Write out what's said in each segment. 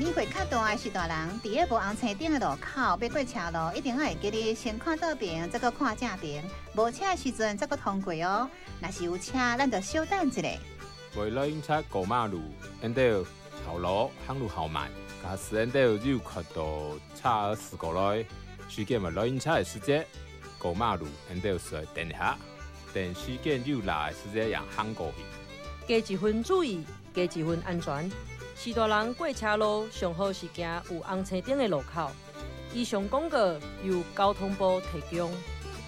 年纪较大的是大人，伫个无红青顶的路口要过车路，一定要会记得先看倒边，再搁看正边。无车的时阵再搁通过哦。若是有车，咱就稍等一下。 为了警察过马路，因得后路行路好慢，假使因得有看到车事过来，时间为了警察的时间过马路，因得需要等下，等时间有来的时间让行过去。 加一分注意，加一分安全。是大人过车路，上好是行有红青灯的路口。以上广告由交通部提供。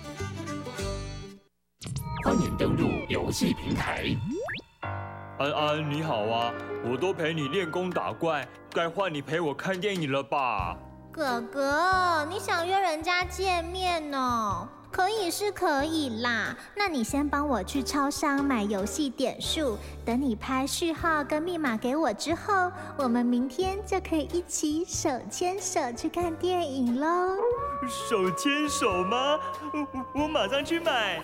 欢迎登入游戏平台。 安安你好啊，我都陪你练功打怪，该换你陪我看电影了吧？ 哥哥，你想约人家见面哦？可以是可以啦，那你先帮我去超商买游戏点数，等你拍序号跟密码给我之后，我们明天就可以一起手牵手去看电影喽。 手牵手吗？我马上去买。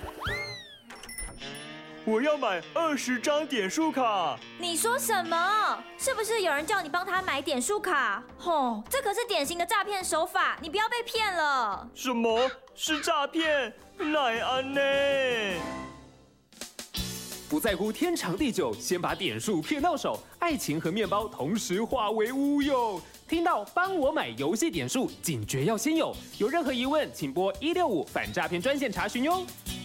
我要买20张点数卡。 你说什么？是不是有人叫你帮他买点数卡？吼，这可是典型的诈骗手法，你不要被骗了。 什么是诈骗？奈安呢？ 不在乎天长地久，先把点数骗到手，爱情和面包同时化为乌有。听到帮我买游戏点数，警觉要先有。有任何疑问，请拨165反诈骗专线查询哟。